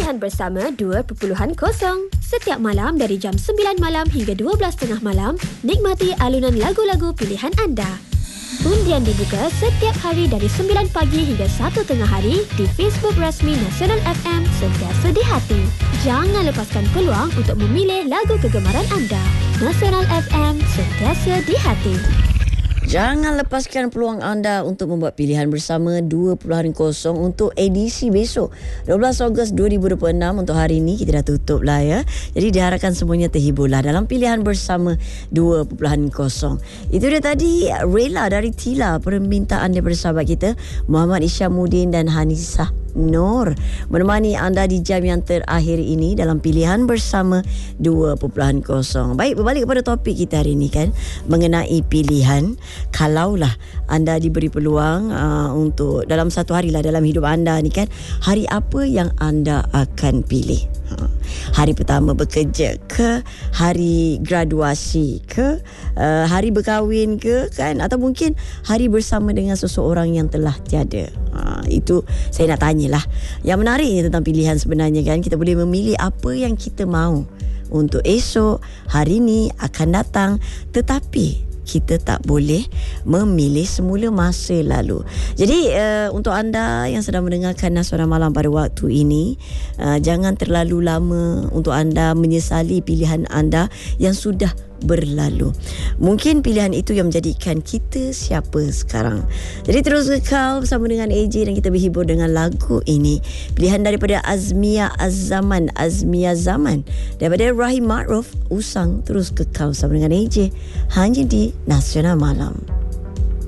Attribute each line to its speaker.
Speaker 1: Pilihan Bersama 2.0. Setiap malam dari jam 9 malam hingga 12.30 malam, nikmati alunan lagu-lagu pilihan anda. Undian dibuka setiap hari dari 9 pagi hingga 1 tengah hari di Facebook rasmi Nasional FM Sentiasa di Hati. Jangan lepaskan peluang untuk memilih lagu kegemaran anda. Nasional FM Sentiasa di Hati.
Speaker 2: Jangan lepaskan peluang anda untuk membuat pilihan bersama 2.0 untuk edisi besok 12 Ogos 2026. Untuk hari ini kita dah tutup lah ya. Jadi diharapkan semuanya terhiburlah dalam pilihan bersama 2.0. Itu dia tadi Rela dari Tila, permintaan daripada sahabat kita Muhammad Isyamuddin dan Hanisah Nur menemani anda di jam yang terakhir ini dalam pilihan bersama 2.0. Baik, berbalik kepada topik kita hari ini kan, mengenai pilihan. Kalaulah anda diberi peluang untuk dalam satu hari lah dalam hidup anda ni kan, hari apa yang anda akan pilih? Hari pertama bekerja ke, hari graduasi ke, hari berkahwin ke kan, atau mungkin hari bersama dengan seseorang yang telah tiada. Itu saya nak tanyalah. Yang menariknya tentang pilihan sebenarnya kan, kita boleh memilih apa yang kita mahu untuk esok, hari ni, akan datang, tetapi kita tak boleh memilih semula masa lalu. Jadi untuk anda yang sedang mendengarkan Nasuara Malam pada waktu ini, jangan terlalu lama untuk anda menyesali pilihan anda yang sudah berlalu. Mungkin pilihan itu yang menjadikan kita siapa sekarang. Jadi terus kekal bersama dengan AJ dan kita berhibur dengan lagu ini. Pilihan daripada Azmiyah Zaman daripada Rahim Ma'ruf, Usang. Terus kekal bersama dengan AJ hanya di Nasional Malam.